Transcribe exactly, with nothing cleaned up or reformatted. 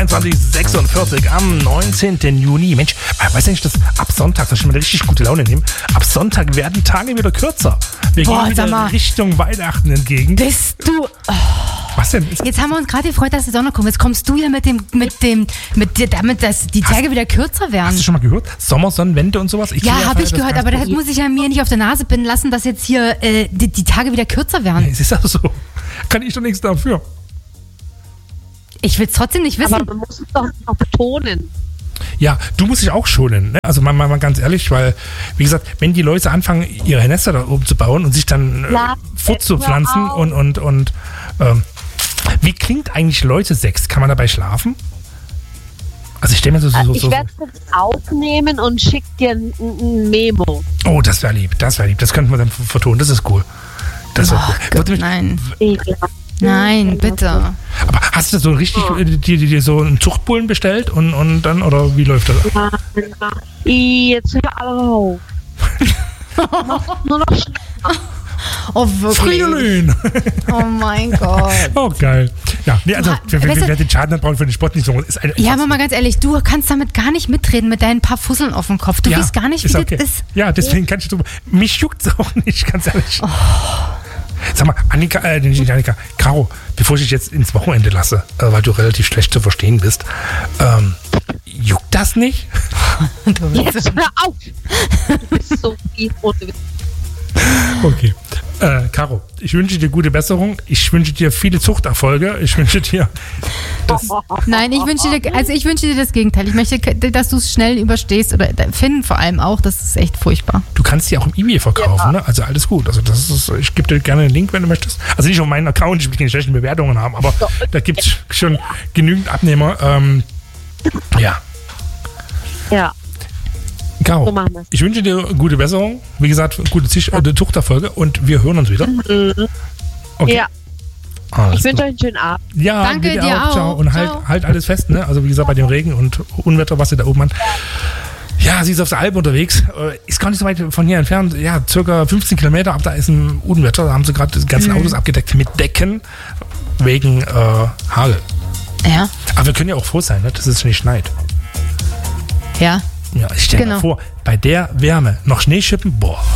zweiundzwanzig Uhr sechsundvierzig am neunzehnten Juni. Mensch, weißt du nicht, dass ab Sonntag, soll ich mal richtig gute Laune nehmen, ab Sonntag werden die Tage wieder kürzer. Wir Boah, gehen wieder sag mal. Richtung Weihnachten entgegen. Bist du... Oh. Was denn? Jetzt haben wir uns gerade gefreut, dass die Sonne kommt. Jetzt kommst du ja mit dem, mit dem, mit der, damit, dass die Tage hast, wieder kürzer werden. Hast du schon mal gehört? Sommersonnenwende und sowas? Ich ja, habe ich gehört, aber das muss ich ja mir nicht auf der Nase binden lassen, dass jetzt hier äh, die, die Tage wieder kürzer werden. Nee, es ist auch so. Kann ich doch nichts dafür. Ich will es trotzdem nicht wissen. Aber man muss es doch noch betonen. Ja, du musst dich auch schonen. Ne? Also mal, mal, mal ganz ehrlich, weil, wie gesagt, wenn die Leute anfangen, ihre Nester da oben zu bauen und sich dann äh, fortzupflanzen und, und, und ähm, wie klingt eigentlich Leute Sex? Kann man dabei schlafen? Also ich stelle mir so... so, so ich werde es jetzt aufnehmen und schicke dir ein, ein Memo. Oh, das wäre lieb, das wäre lieb. Das könnten wir dann vertonen, das ist cool. Das oh, cool. Gott, mich, nein. Nein, bitte. Aber hast du so richtig oh. dir, dir so einen Zuchtbullen bestellt und, und dann, oder wie läuft das? Ja, ja. Jetzt hör alle auf. Nur noch schnell. Oh, wirklich? Fridolin. Oh mein Gott. Oh, geil. Ja, nee, also, wer, wer, wer den Schaden braucht für den Sport nicht so. Ist eine, ja, aber mal ganz ehrlich, du kannst damit gar nicht mitreden mit deinen paar Fusseln auf dem Kopf. Du ja, weißt gar nicht, wie ist das okay. ist. Ja, deswegen kann ich so. Mich juckt es auch nicht, ganz ehrlich. Oh. Sag mal, Annika, äh, nicht Annika, Caro, bevor ich dich jetzt ins Wochenende lasse, äh, weil du relativ schlecht zu verstehen bist, ähm, juckt das nicht? Jetzt hör auf! Du bist so viel ohne. Okay. Äh, Caro, ich wünsche dir gute Besserung. Ich wünsche dir viele Zuchterfolge. Ich wünsche dir das. Nein, ich wünsche dir, also ich wünsche dir das Gegenteil. Ich möchte, dass du es schnell überstehst oder Finn vor allem auch. Das ist echt furchtbar. Du kannst die auch im eBay verkaufen, ja. Ne? Also alles gut. Also das ist, ich gebe dir gerne einen Link, wenn du möchtest. Also nicht auf meinen Account, ich will keine schlechten Bewertungen haben, aber da gibt es schon genügend Abnehmer. Ähm, ja. Ja. Caro, so ich wünsche dir gute Besserung. Wie gesagt, gute Zisch- äh, Zuchterfolge und wir hören uns wieder. Okay. Ja. Alles ich wünsche gut. euch einen schönen Abend. Ja, danke dir, dir auch. Ciao. Und halt, Ciao. halt alles fest, ne? Also wie gesagt, bei dem Regen und Unwetter, was ihr da oben habt. Ja, sie ist auf der Alp unterwegs. Ist gar nicht so weit von hier entfernt. Ja, circa fünfzehn Kilometer. Ab da ist ein Unwetter. Da haben sie gerade die ganzen mhm. Autos abgedeckt mit Decken wegen äh, Hagel. Ja. Aber wir können ja auch froh sein, ne? Dass es nicht schneit. Ja. Ja, ich stelle genau. mir vor, bei der Wärme noch Schneeschippen, boah.